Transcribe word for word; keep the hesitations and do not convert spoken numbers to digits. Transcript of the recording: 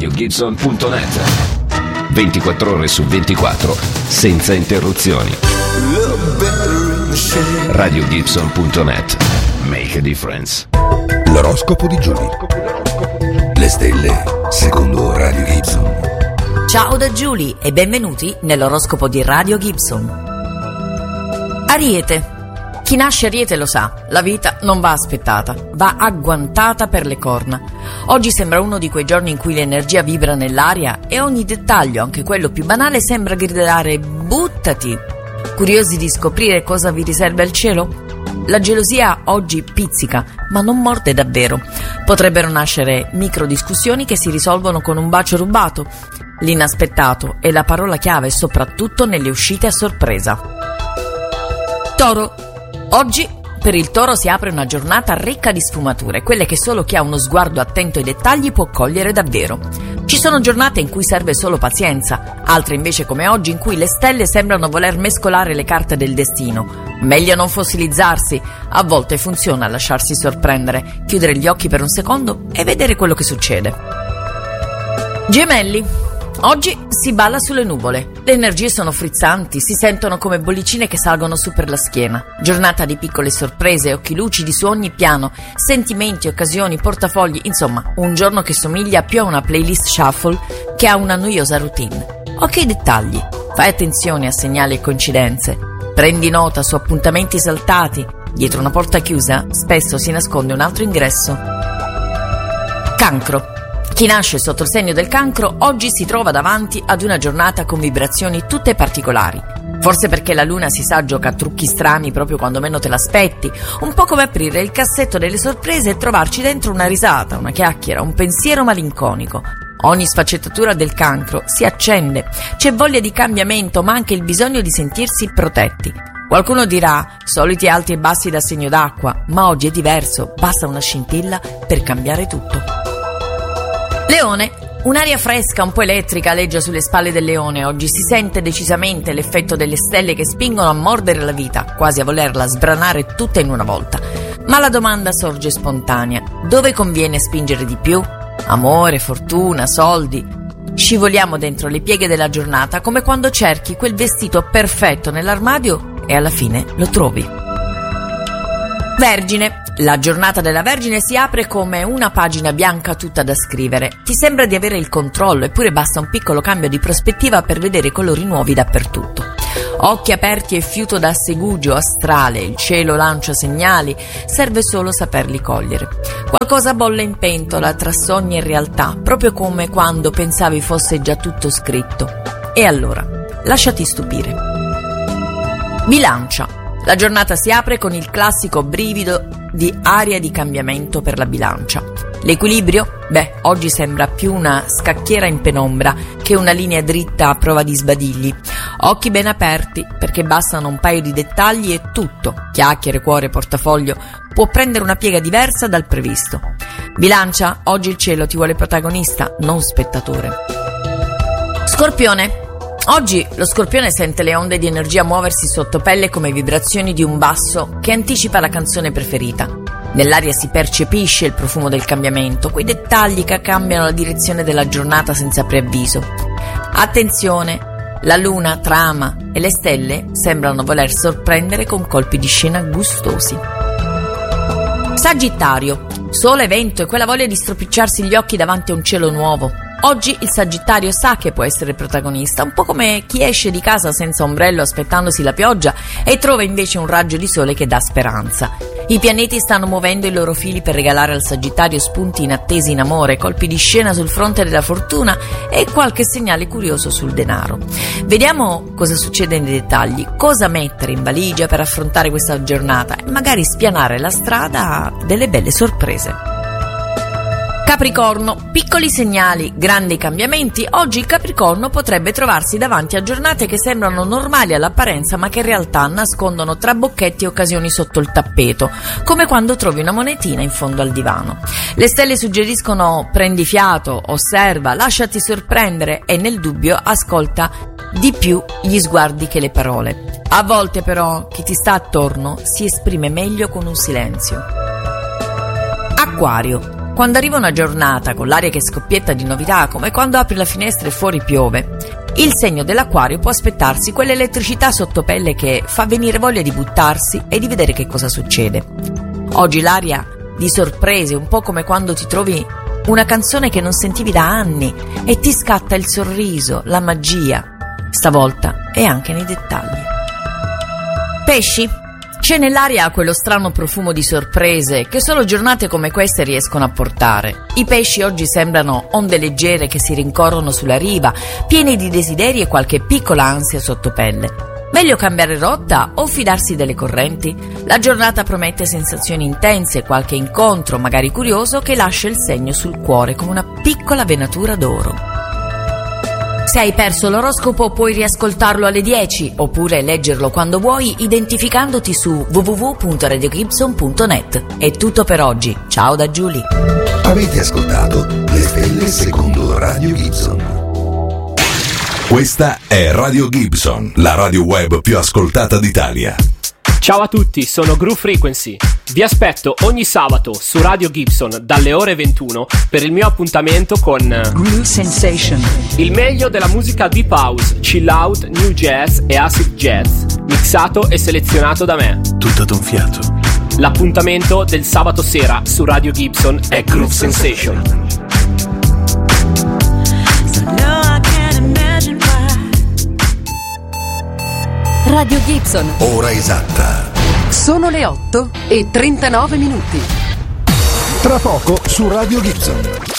radio gibson punto net. ventiquattro ore su ventiquattro, senza interruzioni. radio gibson punto net. Make a difference. L'oroscopo di Giulia. Le stelle secondo Radio Gibson. Ciao da Giulia e benvenuti nell'oroscopo di Radio Gibson. Ariete. Chi nasce Ariete lo sa, la vita non va aspettata, va agguantata per le corna. Oggi sembra uno di quei giorni in cui l'energia vibra nell'aria e ogni dettaglio, anche quello più banale, sembra gridare buttati. Curiosi di scoprire cosa vi riserva il cielo? La gelosia oggi pizzica, ma non morde davvero. Potrebbero nascere micro discussioni che si risolvono con un bacio rubato. L'inaspettato è la parola chiave, soprattutto nelle uscite a sorpresa. Toro. Oggi per il Toro si apre una giornata ricca di sfumature, quelle che solo chi ha uno sguardo attento ai dettagli può cogliere davvero. Ci sono giornate in cui serve solo pazienza, altre invece come oggi in cui le stelle sembrano voler mescolare le carte del destino. Meglio non fossilizzarsi, a volte funziona lasciarsi sorprendere, chiudere gli occhi per un secondo e vedere quello che succede. Gemelli. Oggi si balla sulle nuvole, le energie sono frizzanti, si sentono come bollicine che salgono su per la schiena. Giornata di piccole sorprese, occhi lucidi su ogni piano, sentimenti, occasioni, portafogli, insomma, un giorno che somiglia più a una playlist shuffle che a una noiosa routine. Occhi ai dettagli, fai attenzione a segnali e coincidenze, prendi nota su appuntamenti saltati, dietro una porta chiusa spesso si nasconde un altro ingresso. Cancro. Chi nasce sotto il segno del Cancro oggi si trova davanti ad una giornata con vibrazioni tutte particolari. Forse perché la luna si sa gioca a trucchi strani proprio quando meno te l'aspetti, un po' come aprire il cassetto delle sorprese e trovarci dentro una risata, una chiacchiera, un pensiero malinconico. Ogni sfaccettatura del Cancro si accende, c'è voglia di cambiamento ma anche il bisogno di sentirsi protetti. Qualcuno dirà, soliti alti e bassi da segno d'acqua, ma oggi è diverso, basta una scintilla per cambiare tutto. Leone. Un'aria fresca, un po' elettrica aleggia sulle spalle del leone. Oggi si sente decisamente l'effetto delle stelle che spingono a mordere la vita, quasi a volerla sbranare tutta in una volta. Ma la domanda sorge spontanea. Dove conviene spingere di più? Amore, fortuna, soldi? Scivoliamo dentro le pieghe della giornata come quando cerchi quel vestito perfetto nell'armadio e alla fine lo trovi. Vergine. La giornata della Vergine si apre come una pagina bianca tutta da scrivere. Ti sembra di avere il controllo, eppure basta un piccolo cambio di prospettiva per vedere colori nuovi dappertutto. Occhi aperti e fiuto da segugio astrale, il cielo lancia segnali, serve solo saperli cogliere. Qualcosa bolle in pentola tra sogni e realtà, proprio come quando pensavi fosse già tutto scritto. E allora, lasciati stupire. Bilancia. La giornata si apre con il classico brivido di aria di cambiamento per la Bilancia. L'equilibrio? Beh, oggi sembra più una scacchiera in penombra che una linea dritta a prova di sbadigli. Occhi ben aperti, perché bastano un paio di dettagli e tutto, chiacchiere, cuore, portafoglio, può prendere una piega diversa dal previsto. Bilancia, oggi il cielo ti vuole protagonista, non spettatore. Scorpione. Oggi lo Scorpione sente le onde di energia muoversi sotto pelle come vibrazioni di un basso che anticipa la canzone preferita. Nell'aria si percepisce il profumo del cambiamento, quei dettagli che cambiano la direzione della giornata senza preavviso. Attenzione, la luna trama e le stelle sembrano voler sorprendere con colpi di scena gustosi. Sagittario. Sole, vento e quella voglia di stropicciarsi gli occhi davanti a un cielo nuovo. Oggi il Sagittario sa che può essere protagonista, un po' come chi esce di casa senza ombrello aspettandosi la pioggia e trova invece un raggio di sole che dà speranza. I pianeti stanno muovendo i loro fili per regalare al Sagittario spunti inattesi in amore, colpi di scena sul fronte della fortuna e qualche segnale curioso sul denaro. Vediamo cosa succede nei dettagli, cosa mettere in valigia per affrontare questa giornata e magari spianare la strada a delle belle sorprese. Capricorno, piccoli segnali, grandi cambiamenti. Oggi il Capricorno potrebbe trovarsi davanti a giornate che sembrano normali all'apparenza ma che in realtà nascondono trabocchetti e occasioni sotto il tappeto, come quando trovi una monetina in fondo al divano. Le stelle suggeriscono prendi fiato, osserva, lasciati sorprendere e nel dubbio ascolta di più gli sguardi che le parole. A volte però chi ti sta attorno si esprime meglio con un silenzio. Acquario. Quando arriva una giornata con l'aria che scoppietta di novità, come quando apri la finestra e fuori piove, il segno dell'Acquario può aspettarsi quell'elettricità sottopelle che fa venire voglia di buttarsi e di vedere che cosa succede. Oggi l'aria di sorprese, un po' come quando ti trovi una canzone che non sentivi da anni e ti scatta il sorriso, la magia. Stavolta è anche nei dettagli. Pesci? C'è nell'aria quello strano profumo di sorprese che solo giornate come queste riescono a portare. I pesci oggi sembrano onde leggere che si rincorrono sulla riva, pieni di desideri e qualche piccola ansia sottopelle. Meglio cambiare rotta o fidarsi delle correnti? La giornata promette sensazioni intense, qualche incontro, magari curioso, che lascia il segno sul cuore come una piccola venatura d'oro. Se hai perso l'oroscopo puoi riascoltarlo alle dieci oppure leggerlo quando vuoi identificandoti su w w w punto radio gibson punto net. È tutto per oggi. Ciao da Giulia. Avete ascoltato Le Stelle secondo Radio Gibson. Questa è Radio Gibson, la radio web più ascoltata d'Italia. Ciao a tutti, sono Groove Frequency. Vi aspetto ogni sabato su Radio Gibson dalle ore ventuno per il mio appuntamento con Groove Sensation, il meglio della musica deep house, chill out, new jazz e acid jazz, mixato e selezionato da me. Tutto ad un fiato. L'appuntamento del sabato sera su Radio Gibson è Groove Sensation. Radio Gibson. Ora esatta. Sono le otto e trentanove minuti. Tra poco su Radio Gibson.